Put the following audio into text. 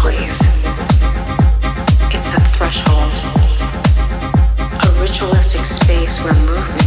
place. It's a threshold, a ritualistic space where movement